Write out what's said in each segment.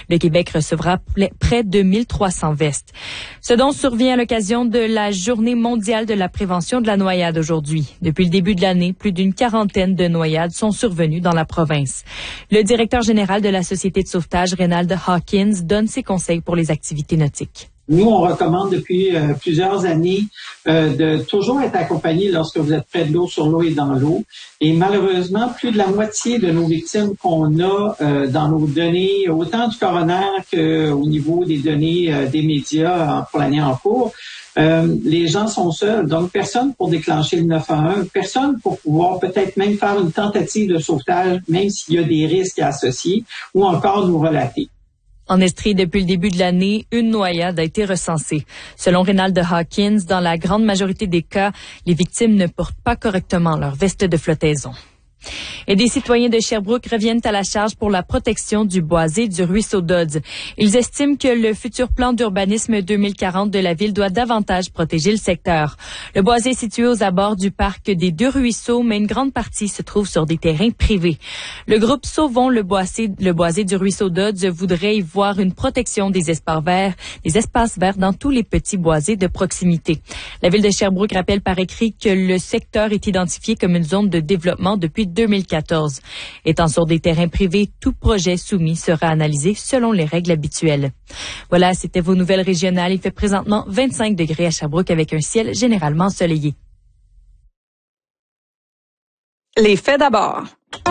Le Québec recevra près de 1300 vestes. Ce dont survient à l'occasion de la Journée mondiale de la prévention de la noyade aujourd'hui. Depuis le début de l'année, plus d'une quarantaine de noyades sont survenues dans la province. Le directeur général de la Société de sauvetage, Reynald Hawkins, donne ses conseils pour les activités nautiques. Nous, on recommande depuis plusieurs années de toujours être accompagné lorsque vous êtes près de l'eau, sur l'eau et dans l'eau. Et malheureusement, plus de la moitié de nos victimes qu'on a dans nos données, autant du coroner qu'au niveau des données des médias pour l'année en cours, les gens sont seuls. Donc, personne pour déclencher le 911, personne pour pouvoir peut-être même faire une tentative de sauvetage, même s'il y a des risques associés, ou encore nous relater. En Estrie, depuis le début de l'année, une noyade a été recensée. Selon Reynald Hawkins, dans la grande majorité des cas, les victimes ne portent pas correctement leur veste de flottaison. Et des citoyens de Sherbrooke reviennent à la charge pour la protection du boisé du ruisseau Dodds. Ils estiment que le futur plan d'urbanisme 2040 de la ville doit davantage protéger le secteur. Le boisé est situé aux abords du parc des deux ruisseaux, mais une grande partie se trouve sur des terrains privés. Le groupe Sauvons le boisé du ruisseau Dodds voudrait y voir une protection des espaces verts dans tous les petits boisés de proximité. La ville de Sherbrooke rappelle par écrit que le secteur est identifié comme une zone de développement depuis 2014. Étant sur des terrains privés, tout projet soumis sera analysé selon les règles habituelles. Voilà, c'était vos nouvelles régionales. Il fait présentement 25 degrés à Sherbrooke avec un ciel généralement ensoleillé. Les faits d'abord.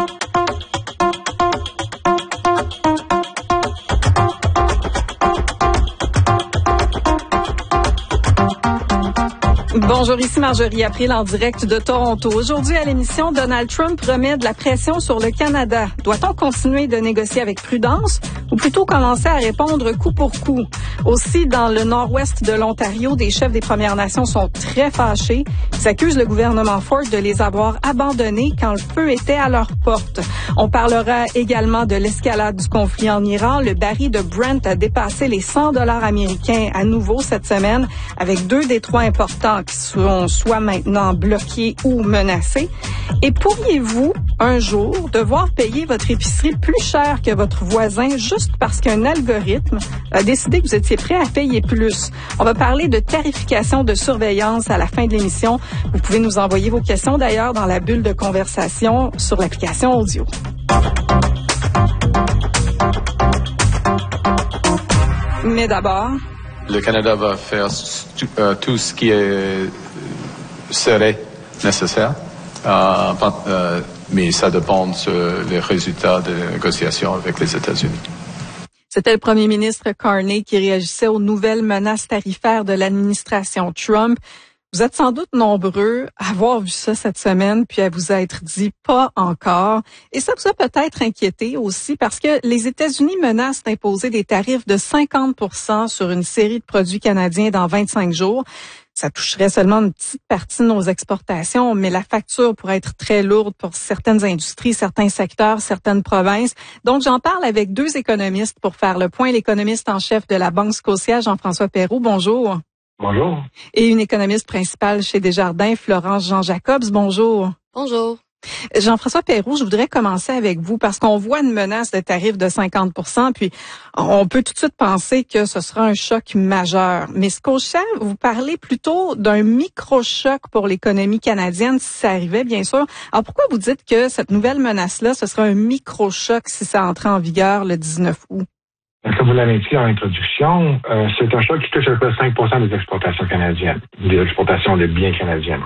Bonjour, ici Marjorie April en direct de Toronto. Aujourd'hui à l'émission, Donald Trump remet de la pression sur le Canada. Doit-on continuer de négocier avec prudence ou plutôt commencer à répondre coup pour coup? Aussi, dans le nord-ouest de l'Ontario, des chefs des Premières Nations sont très fâchés. Ils accusent le gouvernement Ford de les avoir abandonnés quand le feu était à leur porte. On parlera également de l'escalade du conflit en Iran. Le baril de Brent a dépassé les 100 $ américains à nouveau cette semaine, avec 2 détroits importants qui seront soit maintenant bloqués ou menacés. Et pourriez-vous, un jour, devoir payer votre épicerie plus cher que votre voisin juste parce qu'un algorithme a décidé que vous étiez prêt à payer plus? On va parler de tarification de surveillance à la fin de l'émission. Vous pouvez nous envoyer vos questions d'ailleurs dans la bulle de conversation sur l'application audio. Mais d'abord... Le Canada va faire tout ce qui serait nécessaire, mais ça dépend des résultats des négociations avec les États-Unis. C'était le premier ministre Carney qui réagissait aux nouvelles menaces tarifaires de l'administration Trump. Vous êtes sans doute nombreux à avoir vu ça cette semaine, puis à vous être dit « pas encore ». Et ça vous a peut-être inquiété aussi parce que les États-Unis menacent d'imposer des tarifs de 50% sur une série de produits canadiens dans 25 jours. Ça toucherait seulement une petite partie de nos exportations, mais la facture pourrait être très lourde pour certaines industries, certains secteurs, certaines provinces. Donc, j'en parle avec 2 économistes pour faire le point. L'économiste en chef de la Banque Scotia, Jean-François Perroux, bonjour. Bonjour. Et une économiste principale chez Desjardins, Florence Jean-Jacobs, bonjour. Bonjour. Jean-François Perroux, je voudrais commencer avec vous parce qu'on voit une menace de tarif de 50%, puis on peut tout de suite penser que ce sera un choc majeur. Mais Scotia, vous parlez plutôt d'un micro-choc pour l'économie canadienne si ça arrivait, bien sûr. Alors pourquoi vous dites que cette nouvelle menace-là, ce sera un micro-choc si ça entrait en vigueur le 19 août? Comme vous l'avez dit en introduction, c'est un choc qui touche à peu près 5% des exportations canadiennes, des exportations de biens canadiennes.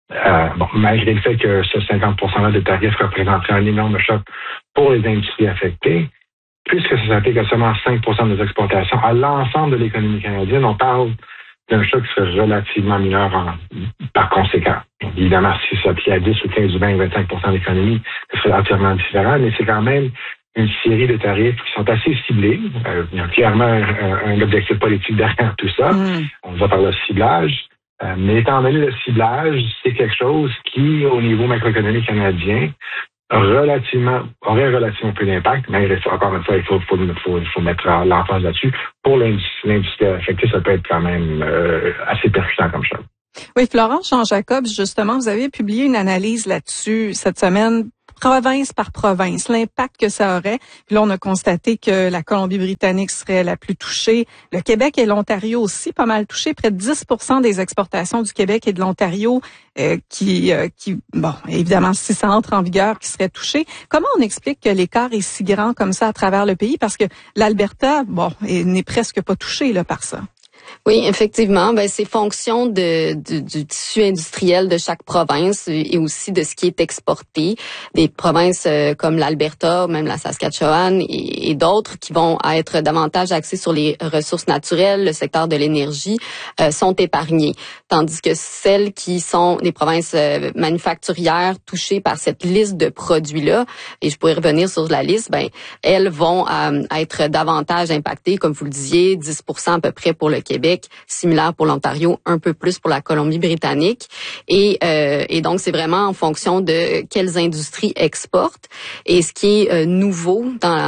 Malgré le fait que ce 50%-là de tarifs représenterait un énorme choc pour les industries affectées, puisque ça s'applique à seulement 5% des exportations à l'ensemble de l'économie canadienne, on parle d'un choc qui serait relativement mineur par conséquent. Évidemment, si ça s'applique à 10 ou 15 ou 20 ou 25% de l'économie, ce serait entièrement différent, mais c'est quand même une série de tarifs qui sont assez ciblés. Il y a clairement un objectif politique derrière tout ça. On va par le ciblage. Mais étant donné le ciblage, c'est quelque chose qui, au niveau macroéconomique canadien, aurait relativement peu d'impact. Mais encore une fois, il faut mettre l'emphase là-dessus. Pour l'industrie affectée, ça peut être quand même assez percutant comme chose. Oui, Florence Jean-Jacobs, justement, vous avez publié une analyse là-dessus cette semaine province par province, l'impact que ça aurait. Puis là, on a constaté que la Colombie-Britannique serait la plus touchée. Le Québec et l'Ontario aussi pas mal touchés. Près de 10% des exportations du Québec et de l'Ontario qui évidemment, si ça entre en vigueur, qui seraient touchées. Comment on explique que l'écart est si grand comme ça à travers le pays? Parce que l'Alberta, n'est presque pas touché là par ça. Oui, effectivement, c'est fonction du tissu industriel de chaque province et aussi de ce qui est exporté. Des provinces comme l'Alberta, même la Saskatchewan et d'autres qui vont être davantage axées sur les ressources naturelles, le secteur de l'énergie, sont épargnées. Tandis que celles qui sont des provinces manufacturières touchées par cette liste de produits-là, et je pourrais revenir sur la liste, elles vont être davantage impactées, comme vous le disiez, 10% à peu près pour le Québec, similaire pour l'Ontario, un peu plus pour la Colombie-Britannique. Et donc, c'est vraiment en fonction de quelles industries exportent. Et ce qui est nouveau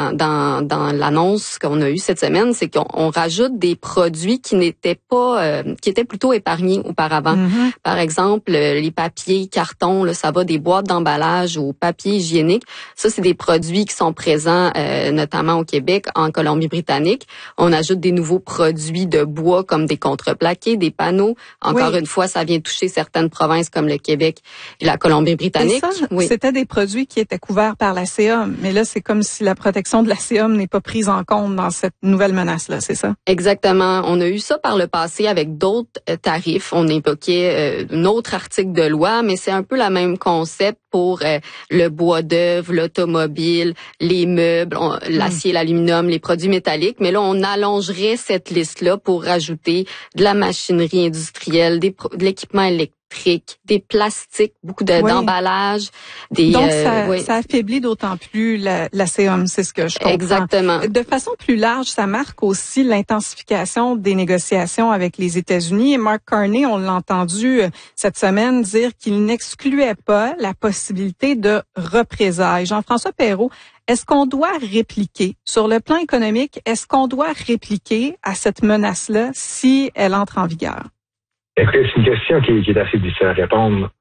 dans l'annonce qu'on a eue cette semaine, c'est qu'on rajoute des produits qui n'étaient pas, qui étaient plutôt épargnés auparavant. Mm-hmm. Par exemple, les papiers, cartons, là, ça va des boîtes d'emballage au papier hygiénique. Ça, c'est des produits qui sont présents notamment au Québec, en Colombie-Britannique. On ajoute des nouveaux produits de bois comme des contreplaqués, des panneaux. Encore une fois, ça vient toucher certaines provinces comme le Québec et la Colombie-Britannique. C'était des produits qui étaient couverts par la CEOM. Mais là, c'est comme si la protection de la CEOM n'est pas prise en compte dans cette nouvelle menace-là, c'est ça? Exactement. On a eu ça par le passé avec d'autres tarifs. On évoquait un autre article de loi, mais c'est un peu le même concept pour le bois d'œuvre, l'automobile, les meubles, l'acier, l'aluminium, les produits métalliques. Mais là, on allongerait cette liste-là pour rajouter de la machinerie industrielle, de l'équipement électrique, des plastiques, beaucoup d'emballages. Donc, ça affaiblit d'autant plus la CEOM, c'est ce que je comprends. Exactement. De façon plus large, ça marque aussi l'intensification des négociations avec les États-Unis. Et Mark Carney, on l'a entendu cette semaine dire qu'il n'excluait pas la possibilité de représailles. Jean-François Perrault, est-ce qu'on doit répliquer, sur le plan économique, est-ce qu'on doit répliquer à cette menace-là si elle entre en vigueur? Écoutez, c'est une question qui est assez difficile à répondre.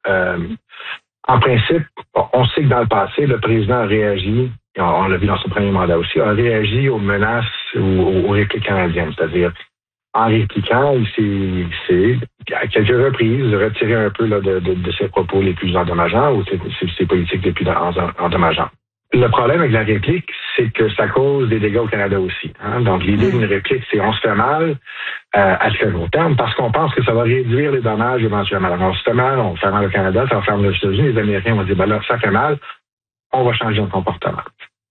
En principe, on sait que dans le passé, le président a réagi, on l'a vu dans son premier mandat aussi, a réagi aux menaces ou aux répliques canadiennes. C'est-à-dire, en répliquant, il s'est à quelques reprises retiré un peu là, de ses propos les plus endommageants ou ses politiques les plus endommageantes. Le problème avec la réplique, c'est que ça cause des dégâts au Canada aussi. Hein? Donc, l'idée d'une réplique, c'est on se fait mal à très long terme parce qu'on pense que ça va réduire les dommages éventuellement. Alors, on se fait mal, on fait mal au Canada, ça va faire mal aux États-Unis, les Américains vont dire, là, ça fait mal, on va changer notre comportement.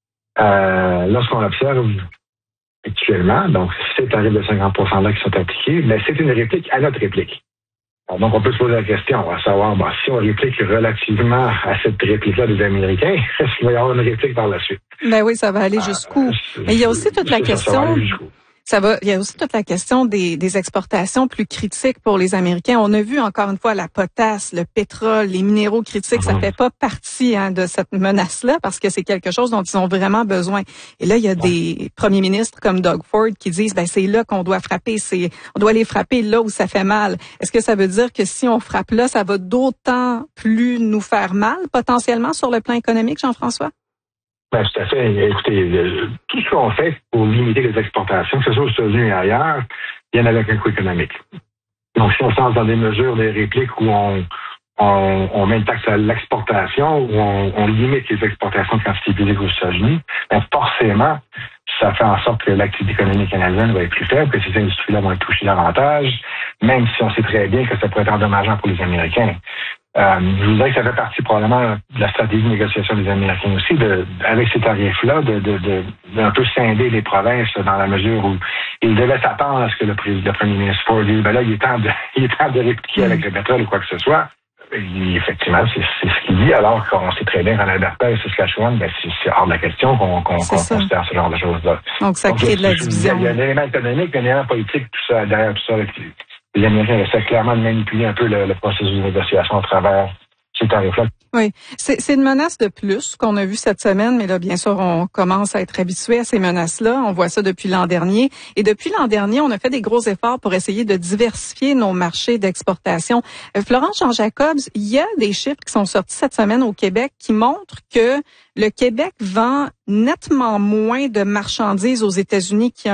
Lorsqu'on observe actuellement, donc, ces tarifs de 50%-là qui sont appliqués, mais c'est une réplique à notre réplique. Donc, on peut se poser la question, à savoir, si on réplique relativement à cette réplique-là des Américains, est-ce qu'il va y avoir une réplique par la suite? Ben oui, ça va aller jusqu'où? Mais il y a aussi toute la question... Il y a aussi toute la question des exportations plus critiques pour les Américains. On a vu encore une fois la potasse, le pétrole, les minéraux critiques. Ça fait pas partie de cette menace-là parce que c'est quelque chose dont ils ont vraiment besoin. Et là, il y a des premiers ministres comme Doug Ford qui disent, c'est là qu'on doit frapper. On doit les frapper là où ça fait mal. Est-ce que ça veut dire que si on frappe là, ça va d'autant plus nous faire mal potentiellement sur le plan économique, Jean-François? Tout à fait. Écoutez, tout ce qu'on fait pour limiter les exportations, que ce soit aux États-Unis et ailleurs, vient avec un coût économique. Donc, si on se lance dans des mesures, des répliques où on met une taxe à l'exportation, où on limite les exportations de quantité publique aux États-Unis, forcément, ça fait en sorte que l'activité économique canadienne va être plus faible, que ces industries-là vont être touchées davantage, même si on sait très bien que ça pourrait être endommageant pour les Américains. Je vous dirais que ça fait partie probablement de la stratégie de négociation des Américains aussi, avec ces tarifs-là, d'un peu scinder les provinces dans la mesure où ils devaient s'attendre à ce que le premier ministre Ford dise, là, il est temps de répliquer avec le pétrole ou quoi que ce soit. Et effectivement, c'est ce qu'il dit, alors qu'on sait très bien qu'en Alberta et Saskatchewan, c'est hors de la question qu'on considère ce genre de choses-là. Donc, ça crée de la division. Il y a un élément économique, un élément politique, tout ça, derrière tout ça, avec les Américains essaient clairement de manipuler un peu le processus de négociation à travers ces tarifs-là. Oui, c'est une menace de plus qu'on a vue cette semaine, mais là, bien sûr, on commence à être habitué à ces menaces-là. On voit ça depuis l'an dernier. Et depuis l'an dernier, on a fait des gros efforts pour essayer de diversifier nos marchés d'exportation. Florence Jean-Jacobs, il y a des chiffres qui sont sortis cette semaine au Québec qui montrent que le Québec vend nettement moins de marchandises aux États-Unis qu'il y a